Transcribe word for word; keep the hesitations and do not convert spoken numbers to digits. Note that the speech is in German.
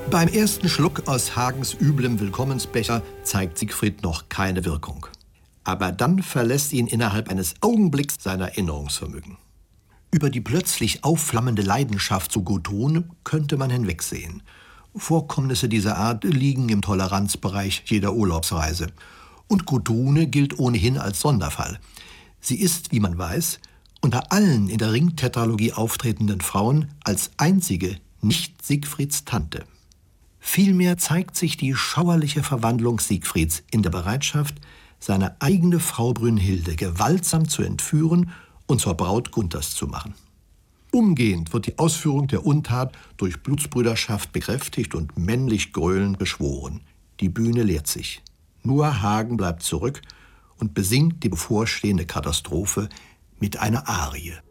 Beim ersten Schluck aus Hagens üblem Willkommensbecher zeigt Siegfried noch keine Wirkung. Aber dann verlässt ihn innerhalb eines Augenblicks sein Erinnerungsvermögen. Über die plötzlich aufflammende Leidenschaft zu Gudrun könnte man hinwegsehen. Vorkommnisse dieser Art liegen im Toleranzbereich jeder Urlaubsreise. Und Gudrune gilt ohnehin als Sonderfall. Sie ist, wie man weiß, unter allen in der Ringtetralogie auftretenden Frauen als einzige nicht Siegfrieds Tante. Vielmehr zeigt sich die schauerliche Verwandlung Siegfrieds in der Bereitschaft, seine eigene Frau Brünnhilde gewaltsam zu entführen und zur Braut Gunthers zu machen. Umgehend wird die Ausführung der Untat durch Blutsbrüderschaft bekräftigt und männlich gröhlend beschworen. Die Bühne leert sich. Nur Hagen bleibt zurück und besingt die bevorstehende Katastrophe mit einer Arie.